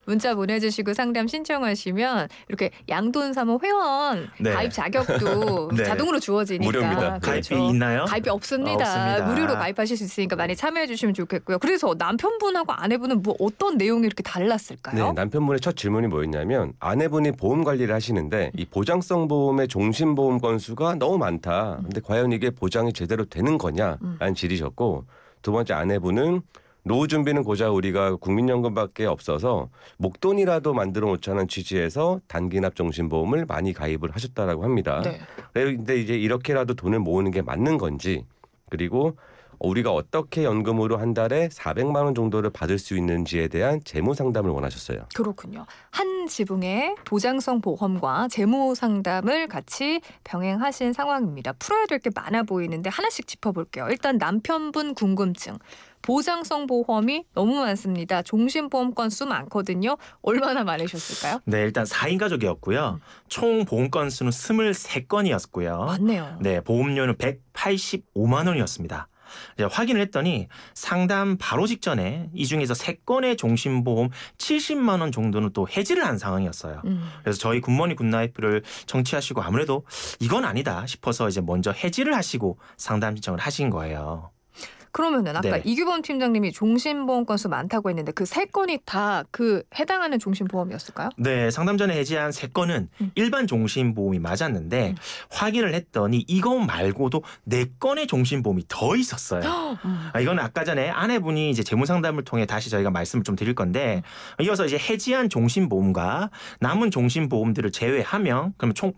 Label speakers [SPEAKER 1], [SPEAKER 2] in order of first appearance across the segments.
[SPEAKER 1] 문자 보내주시고 상담 신청하시면 이렇게 양돈 사모 회원
[SPEAKER 2] 네.
[SPEAKER 1] 가입 자격도
[SPEAKER 2] 네.
[SPEAKER 1] 자동으로 주어지니까.
[SPEAKER 3] 무료입니다.
[SPEAKER 1] 그렇죠.
[SPEAKER 2] 가입비 있나요?
[SPEAKER 1] 가입이 없습니다.
[SPEAKER 2] 없습니다.
[SPEAKER 1] 무료로 가입하실 수 있으니까 많이 참여해 주시면 좋겠고요. 그래서 남편분하고 아내분은 뭐 어떤 내용이 이렇게 달랐을까요?
[SPEAKER 3] 네, 남편분의 첫 질문이 뭐였냐면 아내분이 보험 관리를 하시는데 이 보장성 보험의 종신 보험 건수가 너무 많다. 근데 과연 이게 보장이 제대로 되는 거냐라는 질이셨고, 두 번째 아내분은 노후 준비는 고작 우리가 국민연금밖에 없어서 목돈이라도 만들어 놓자는 취지에서 단기납 종신보험을 많이 가입을 하셨다라고 합니다.
[SPEAKER 1] 네.
[SPEAKER 3] 그런데 이제 이렇게라도 돈을 모으는 게 맞는 건지, 그리고 우리가 어떻게 연금으로 한 달에 400만 원 정도를 받을 수 있는지에 대한 재무 상담을 원하셨어요.
[SPEAKER 1] 그렇군요. 한 지붕에 보장성 보험과 재무 상담을 같이 병행하신 상황입니다. 풀어야 될 게 많아 보이는데 하나씩 짚어볼게요. 일단 남편분 궁금증. 보장성 보험이 너무 많습니다. 종신보험 건수 많거든요. 얼마나 많으셨을까요?
[SPEAKER 2] 네, 일단 4인 가족이었고요. 총 보험 건수는 23건이었고요.
[SPEAKER 1] 많네요.
[SPEAKER 2] 네, 보험료는 185만 원이었습니다. 이제 확인을 했더니 상담 바로 직전에 이 중에서 3건의 종신보험 70만 원 정도는 또 해지를 한 상황이었어요. 그래서 저희 굿모닝 굿나이프를 청취하시고 아무래도 이건 아니다 싶어서 이제 먼저 해지를 하시고 상담 신청을 하신 거예요.
[SPEAKER 1] 그러면은 아까
[SPEAKER 2] 네.
[SPEAKER 1] 이규범 팀장님이 종신보험 건수 많다고 했는데 그 3건이 다 그 해당하는 종신보험이었을까요?
[SPEAKER 2] 네, 상담 전에 해지한 3건은 일반 종신보험이 맞았는데 확인을 했더니 이거 말고도 4건의 종신보험이 더 있었어요. 이건 아까 전에 아내분이 이제 재무 상담을 통해 다시 저희가 말씀을 좀 드릴 건데 이어서 이제 해지한 종신보험과 남은 종신보험들을 제외하면 그러면 총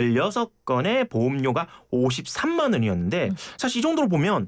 [SPEAKER 2] 16건의 보험료가 53만 원이었는데 사실 이 정도로 보면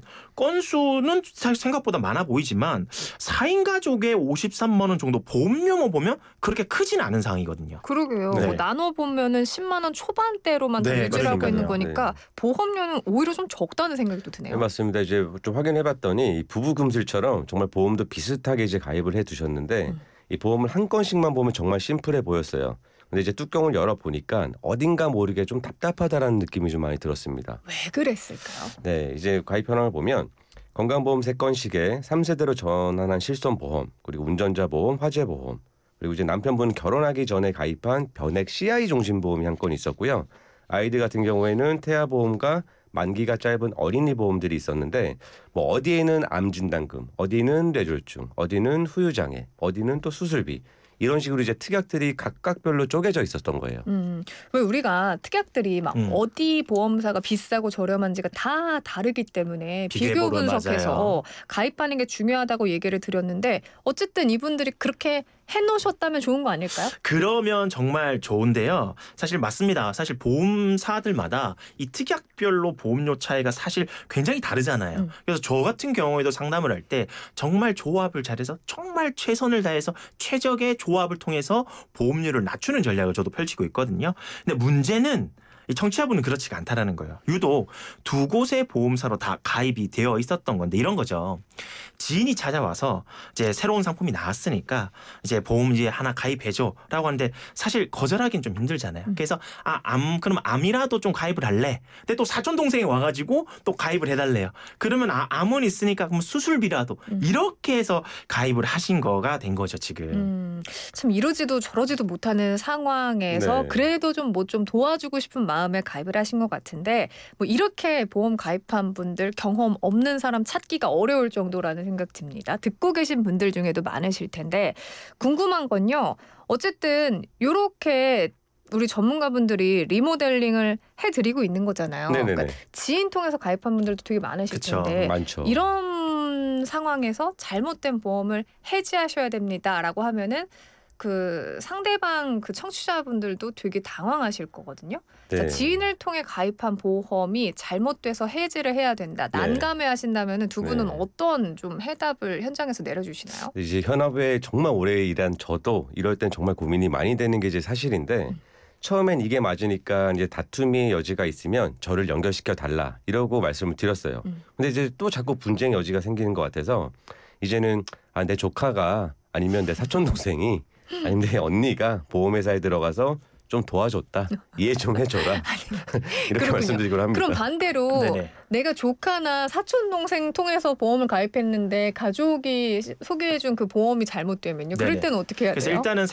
[SPEAKER 2] 건수는 사실 생각보다 많아 보이지만 4인 가족의 53만 원 정도 보험료만 보면 그렇게 크진 않은 상황이거든요.
[SPEAKER 1] 그러게요.
[SPEAKER 2] 네.
[SPEAKER 1] 뭐 나눠보면은 10만 원 초반대로만 다
[SPEAKER 2] 네,
[SPEAKER 1] 유지를 하고
[SPEAKER 3] 그러니까요.
[SPEAKER 1] 있는 거니까
[SPEAKER 3] 네.
[SPEAKER 1] 보험료는 오히려 좀 적다는 생각이 또 드네요.
[SPEAKER 3] 네, 맞습니다. 이제 좀 확인해봤더니 이 부부 금슬처럼 정말 보험도 비슷하게 이제 가입을 해두셨는데 이 보험을 한 건씩만 보면 정말 심플해 보였어요. 근데 이제 뚜껑을 열어 보니까 어딘가 모르게 좀 답답하다라는 느낌이 좀 많이 들었습니다.
[SPEAKER 1] 왜 그랬을까요?
[SPEAKER 3] 네, 이제 가입 현황을 보면 건강보험 3건씩에 3세대로 전환한 실손보험, 그리고 운전자 보험, 화재 보험, 그리고 이제 남편분 결혼하기 전에 가입한 변액 CI 종신보험이 한 건 있었고요. 아이들 같은 경우에는 태아보험과 만기가 짧은 어린이 보험들이 있었는데 뭐 어디에는 암 진단금, 어디는 뇌졸중, 어디는 후유장애, 어디는 또 수술비, 이런 식으로 이제 특약들이 각각별로 쪼개져 있었던 거예요.
[SPEAKER 1] 왜 우리가 특약들이 막 어디 보험사가 비싸고 저렴한지가 다 다르기 때문에 비교
[SPEAKER 2] 비교해보면
[SPEAKER 1] 분석해서
[SPEAKER 2] 맞아요.
[SPEAKER 1] 가입하는 게 중요하다고 얘기를 드렸는데 어쨌든 이분들이 그렇게 해놓으셨다면 좋은 거 아닐까요?
[SPEAKER 2] 그러면 정말 좋은데요. 사실 맞습니다. 사실 보험사들마다 이 특약별로 보험료 차이가 사실 굉장히 다르잖아요. 그래서 저 같은 경우에도 상담을 할 때 정말 조합을 잘해서 정말 최선을 다해서 최적의 조합을 통해서 보험료를 낮추는 전략을 저도 펼치고 있거든요. 근데 문제는 이 청취자분은 그렇지가 않다라는 거예요. 유독 두 곳의 보험사로 다 가입이 되어 있었던 건데 이런 거죠. 지인이 찾아와서 이제 새로운 상품이 나왔으니까 이제 보험 이제 하나 가입해줘라고 하는데 사실 거절하기는 좀 힘들잖아요. 그래서 그럼 암이라도 좀 가입을 할래. 근데 또 사촌 동생이 와가지고 또 가입을 해달래요. 그러면 암은 있으니까 그럼 수술비라도 이렇게 해서 가입을 하신 거가 된 거죠 지금.
[SPEAKER 1] 참 이러지도 저러지도 못하는 상황에서
[SPEAKER 3] 네.
[SPEAKER 1] 그래도 좀 뭐 좀 도와주고 싶은 마음에 가입을 하신 것 같은데 뭐 이렇게 보험 가입한 분들 경험 없는 사람 찾기가 어려울 정도라는 생각 듭니다. 듣고 계신 분들 중에도 많으실 텐데 궁금한 건요. 어쨌든 이렇게 우리 전문가분들이 리모델링을 해드리고 있는 거잖아요.
[SPEAKER 3] 네네네.
[SPEAKER 1] 그러니까 지인 통해서 가입한 분들도 되게 많으실
[SPEAKER 2] 그쵸.
[SPEAKER 1] 텐데
[SPEAKER 3] 많죠.
[SPEAKER 1] 이런 상황에서 잘못된 보험을 해지하셔야 됩니다라고 하면은 그 상대방 그 청취자분들도 되게 당황하실 거거든요. 자,
[SPEAKER 3] 네.
[SPEAKER 1] 지인을 통해 가입한 보험이 잘못돼서 해지를 해야 된다. 난감해 하신다면은 두 분은
[SPEAKER 3] 네.
[SPEAKER 1] 어떤 좀 해답을 현장에서 내려주시나요?
[SPEAKER 3] 이제 현업에 정말 오래 일한 저도 이럴 땐 정말 고민이 많이 되는 게 이제 사실인데 처음엔 이게 맞으니까 이제 다툼의 여지가 있으면 저를 연결시켜 달라 이러고 말씀을 드렸어요. 근데 이제 또 자꾸 분쟁 여지가 생기는 것 같아서 이제는 내 조카가 아니면 내 사촌 동생이 아니면 내 언니가 보험회사에 들어가서 좀 도와줬다. 이해 좀 해줘라. 이렇게
[SPEAKER 1] 그렇군요.
[SPEAKER 3] 말씀드리곤 합니다.
[SPEAKER 1] 그럼 반대로
[SPEAKER 2] 네네.
[SPEAKER 1] 내가 조카나 사촌 동생 통해서 보험을 가입했는데 가족이 소개해준 그 보험이 잘못되면요. 그럴
[SPEAKER 2] 네네.
[SPEAKER 1] 때는 어떻게 해야
[SPEAKER 2] 그래서
[SPEAKER 1] 돼요?
[SPEAKER 2] 일단은